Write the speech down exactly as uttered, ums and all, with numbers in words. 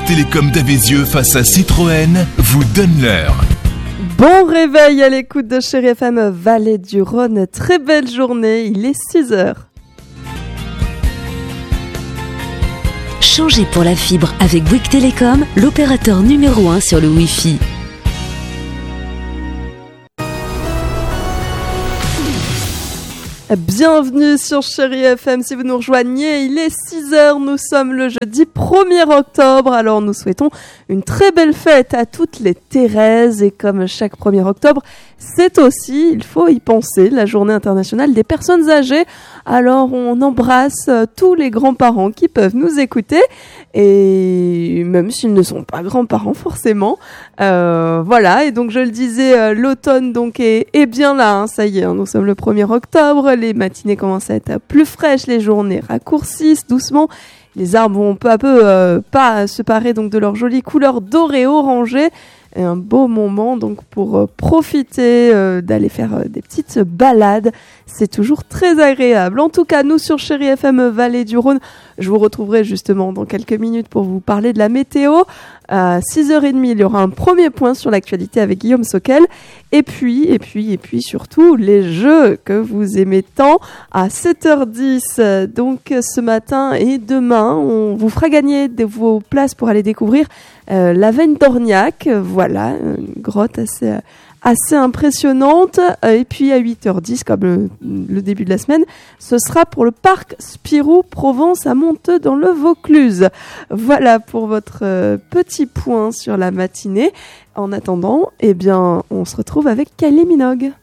Bouygues Télécom d'Avézieux face à Citroën vous donne l'heure. Bon réveil à l'écoute de Chérie F M Vallée du Rhône. Très belle journée, il est six heures. Changez pour la fibre avec Bouygues Télécom, l'opérateur numéro un sur le Wi-Fi. Bienvenue sur Chérie F M, si vous nous rejoignez, il est six heures, nous sommes le jeudi premier octobre, alors nous souhaitons une très belle fête à toutes les Thérèses, et comme chaque premier octobre, c'est aussi, il faut y penser, la journée internationale des personnes âgées, alors on embrasse tous les grands-parents qui peuvent nous écouter, et même s'ils ne sont pas grands-parents forcément, euh, voilà, et donc je le disais, l'automne donc est, est bien là, hein, ça y est, hein, nous sommes le premier octobre, les matinées commencent à être plus fraîches, les journées raccourcissent doucement, les arbres vont peu à peu euh, pas se parer donc de leur jolie couleur dorée orangée. Et un beau moment donc pour euh, profiter euh, d'aller faire euh, des petites balades. C'est toujours très agréable. En tout cas, nous sur Chérie F M Vallée du Rhône, je vous retrouverai justement dans quelques minutes pour vous parler de la météo. À six heures trente, il y aura un premier point sur l'actualité avec Guillaume Soquel. Et puis, et puis, et puis surtout, les jeux que vous aimez tant. À sept heures dix, donc ce matin et demain, on vous fera gagner de vos places pour aller découvrir euh, la Veyne d'Orniac. Voilà, une grotte assez... assez impressionnante. Et puis à huit heures dix, comme le, le début de la semaine, ce sera pour le parc Spirou Provence à Monteux dans le Vaucluse. Voilà pour votre euh, petit point sur la matinée. En attendant, eh bien, on se retrouve avec Kylie Minogue.